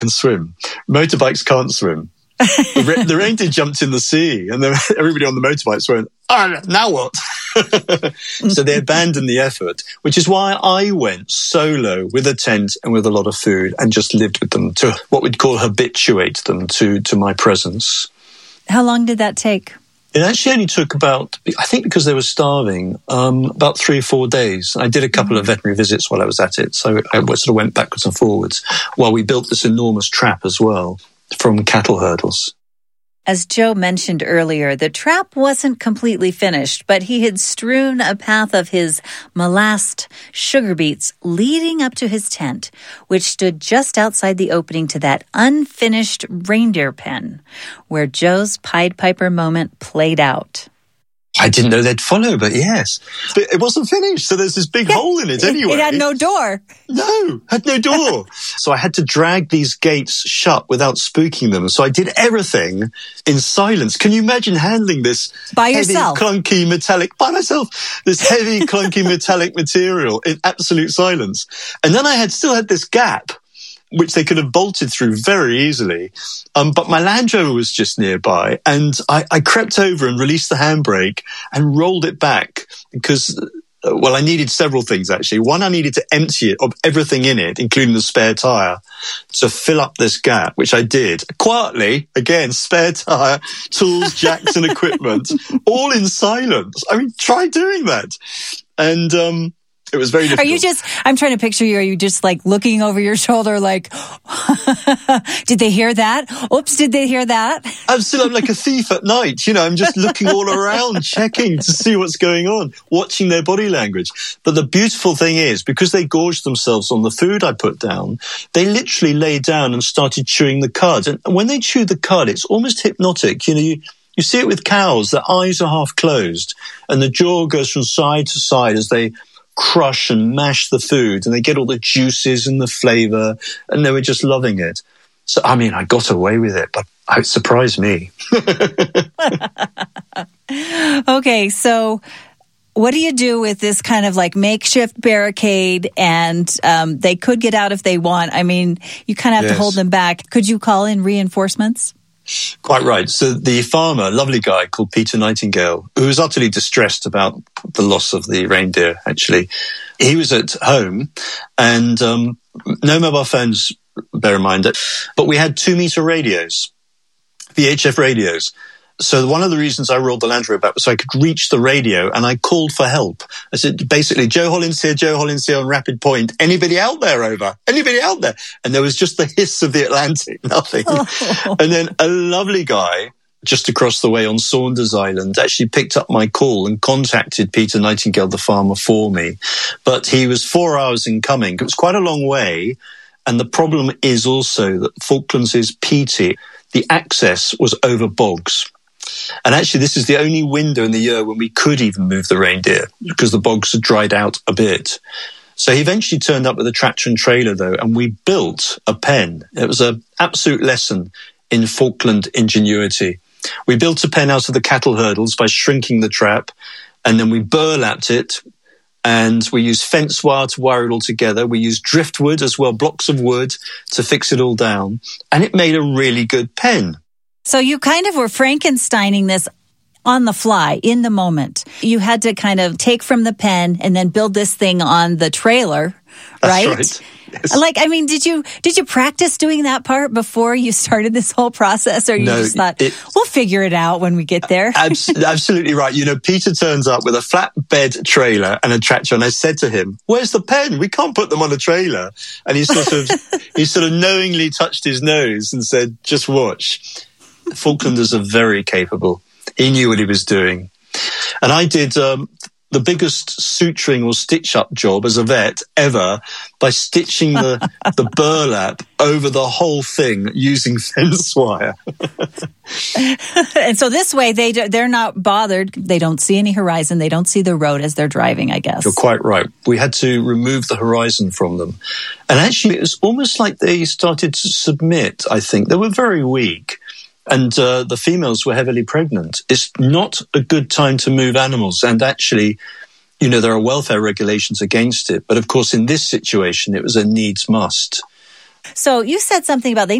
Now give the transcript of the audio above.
can swim. Motorbikes can't swim. The reindeer jumped in the sea, and then everybody on the motorbikes went, "Oh, now what?" So they abandoned the effort, which is why I went solo with a tent and with a lot of food and just lived with them to what we'd call habituate them to my presence. How long did that take? It actually only took about, I think because they were starving, about 3 or 4 days. I did a couple of veterinary visits while I was at it, so I sort of went backwards and forwards while we built this enormous trap as well from cattle hurdles. As Joe mentioned earlier, the trap wasn't completely finished, but he had strewn a path of his molassed sugar beets leading up to his tent, which stood just outside the opening to that unfinished reindeer pen, where Joe's Pied Piper moment played out. I didn't know they'd follow, but yes. But it wasn't finished, so there's this big hole in it anyway. It had no door. No, had no door. So I had to drag these gates shut without spooking them. So I did everything in silence. Can you imagine handling this by yourself? Heavy, clunky, metallic, by myself, this heavy, clunky, metallic material in absolute silence? And then I still had this gap, which they could have bolted through very easily. But my Land Rover was just nearby, and I crept over and released the handbrake and rolled it back because, well, I needed several things, actually. One, I needed to empty it of everything in it, including the spare tyre, to fill up this gap, which I did. Quietly, again, spare tyre, tools, jacks and equipment, all in silence. I mean, try doing that. And, it was very difficult. I'm trying to picture you, are you just like looking over your shoulder like, did they hear that? Oops, did they hear that? I'm like a thief at night. I'm just looking all around, checking to see what's going on, watching their body language. But the beautiful thing is, because they gorged themselves on the food I put down, they literally lay down and started chewing the cud. And when they chew the cud, it's almost hypnotic. You see it with cows, their eyes are half closed and the jaw goes from side to side as they crush and mash the food, and they get all the juices and the flavor, and they were just loving it. So, I mean, I got away with it, but it surprised me. Okay, so what do you do with this kind of like makeshift barricade? And they could get out if they want. I mean, you kind of have to hold them back. Could you call in reinforcements? Quite right. So the farmer, a lovely guy called Peter Nightingale, who was utterly distressed about the loss of the reindeer, actually, he was at home and no mobile phones, bear in mind, but we had 2-meter radios, VHF radios. So one of the reasons I rolled the Land Rover back was so I could reach the radio, and I called for help. I said, basically, Joe Hollins here on Rapid Point. Anybody out there, over? Anybody out there? And there was just the hiss of the Atlantic, nothing. Oh. And then a lovely guy just across the way on Saunders Island actually picked up my call and contacted Peter Nightingale, the farmer, for me. But he was 4 hours in coming. It was quite a long way. And the problem is also that Falklands is peaty. The access was over bogs. And actually, this is the only window in the year when we could even move the reindeer because the bogs had dried out a bit. So he eventually turned up with a tractor and trailer, though, and we built a pen. It was an absolute lesson in Falkland ingenuity. We built a pen out of the cattle hurdles by shrinking the trap, and then we burlapped it, and we used fence wire to wire it all together. We used driftwood as well, blocks of wood to fix it all down, and it made a really good pen. So you kind of were Frankensteining this on the fly, in the moment. You had to kind of take from the pen and then build this thing on the trailer, right? That's right. Yes. Like, I mean, did you practice doing that part before you started this whole process, or you just thought, we'll figure it out when we get there? Absolutely right. Peter turns up with a flatbed trailer and a tractor, and I said to him, "Where's the pen? We can't put them on a trailer." And he sort of knowingly touched his nose and said, "Just watch." Falklanders are very capable. He knew what he was doing. And I did the biggest suturing or stitch-up job as a vet ever by stitching the burlap over the whole thing using fence wire. And so this way, they're not bothered. They don't see any horizon. They don't see the road as they're driving, I guess. You're quite right. We had to remove the horizon from them. And actually, it was almost like they started to submit, I think. They were very weak. And the females were heavily pregnant. It's not a good time to move animals. And actually, there are welfare regulations against it. But of course, in this situation, it was a needs must. So you said something about they